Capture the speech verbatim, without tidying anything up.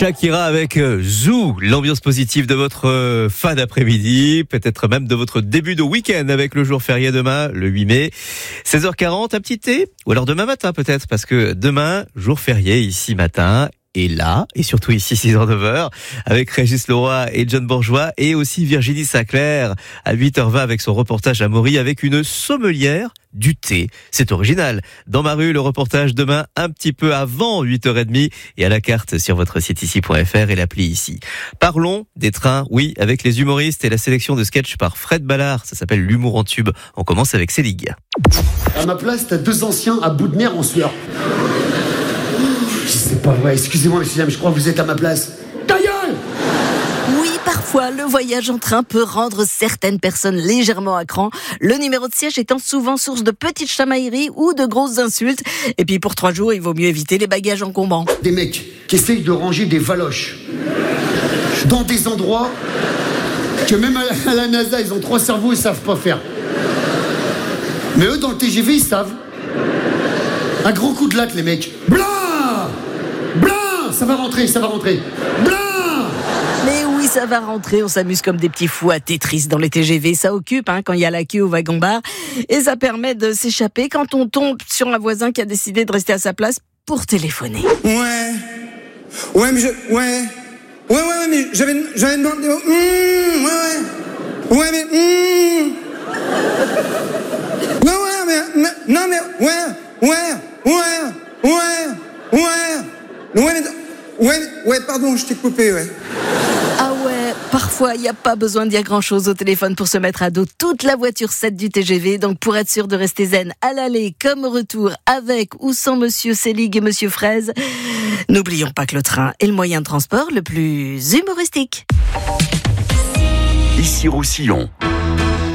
Shakira avec Zou, l'ambiance positive de votre fin d'après-midi, peut-être même de votre début de week-end avec le jour férié demain, le huit mai. seize heures quarante, un petit thé, ou alors demain matin peut-être, parce que demain, jour férié ici matin, et là, et surtout ici six heures neuf heures, avec Régis Leroy et John Bourgeois, et aussi Virginie Sinclair, à huit heures vingt avec son reportage à Maury, avec une sommelière du thé. C'est original. Dans ma rue, le reportage demain un petit peu avant huit heures trente et à la carte sur votre site ici point f r et l'appli ici. Parlons des trains, oui, avec les humoristes et la sélection de sketchs par Fred Ballard. Ça s'appelle l'humour en tube. On commence avec Célig. À ma place, t'as deux anciens à bout de nerfs en sueur. C'est pas vrai, excusez-moi messieurs, je crois que vous êtes à ma place. Ta gueule! Oui, parfois, le voyage en train peut rendre certaines personnes légèrement à cran, le numéro de siège étant souvent source de petites chamailleries ou de grosses insultes. Et puis pour trois jours, il vaut mieux éviter les bagages encombrants. Des mecs qui essayent de ranger des valoches dans des endroits que même à la, à la NASA, ils ont trois cerveaux, ils savent pas faire. Mais eux, dans le T G V, ils savent. Un gros coup de latte, les mecs. Blanc! Blanc! Ça va rentrer, ça va rentrer. Blanc! Mais oui, ça va rentrer, on s'amuse comme des petits fous à Tetris dans les T G V. Ça occupe hein, quand il y a la queue au wagon-bar. Et ça permet de s'échapper quand on tombe sur un voisin qui a décidé de rester à sa place pour téléphoner. Ouais. Ouais, mais je... Ouais. Ouais, ouais, ouais, mais j'avais... J'avais demandé... Mmh, ouais, ouais. Ouais, mais... Mmh. Ouais, ouais, mais... mais non, mais... Ouais, ouais, ouais, ouais, ouais. Ouais, mais... Ouais, ouais, pardon, je t'ai coupé, ouais. Ah ouais, parfois, il n'y a pas besoin de dire grand-chose au téléphone pour se mettre à dos toute la voiture sept du T G V. Donc, pour être sûr de rester zen à l'aller comme au retour, avec ou sans Monsieur Célig et Monsieur Fraise, n'oublions pas que le train est le moyen de transport le plus humoristique. Ici Roussillon.